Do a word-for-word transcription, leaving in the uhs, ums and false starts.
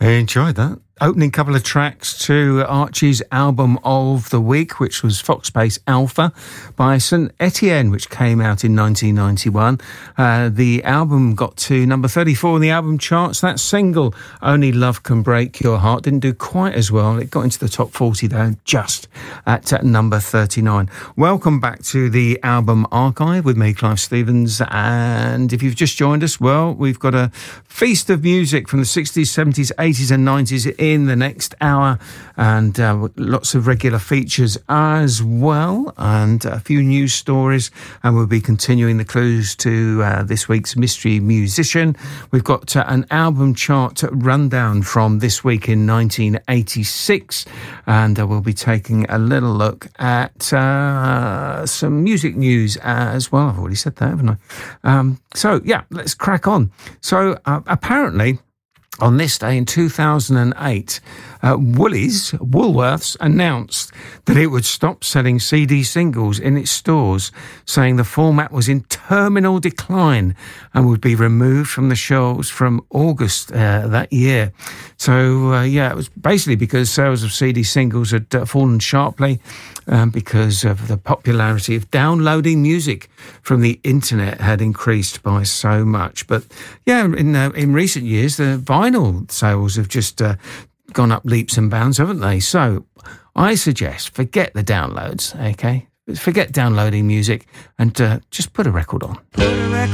Enjoyed that. Opening couple of tracks to Archie's album of the week, which was Foxpace Alpha by Saint Etienne, which came out in nineteen ninety-one. Uh, the album got to number thirty-four in the album charts. That single, Only Love Can Break Your Heart, didn't do quite as well. It got into the top forty, though, just at, at number thirty-nine. Welcome back to the Album Archive with me, Clive Stevens. And if you've just joined us, well, we've got a feast of music from the sixties, seventies, eighties and nineties in the next hour, and uh, lots of regular features as well, and a few news stories, and we'll be continuing the clues to uh, this week's mystery musician. We've got uh, an album chart rundown from this week in nineteen eighty-six, and uh, we'll be taking a little look at uh, some music news as well. I've already said that, haven't I? Um, so yeah, let's crack on. So uh, apparently on this day in two thousand eight, uh, Woolies, Woolworths announced that it would stop selling C D singles in its stores, saying the format was in terminal decline and would be removed from the shelves from August uh, that year. So, uh, yeah, it was basically because sales of C D singles had uh, fallen sharply um, because of the popularity of downloading music from the internet had increased by so much. But, yeah, in uh, in recent years, the vinyl sales have just uh, gone up leaps and bounds, haven't they? So I suggest forget the downloads, okay? Forget downloading music and uh, just put a record on. Put a record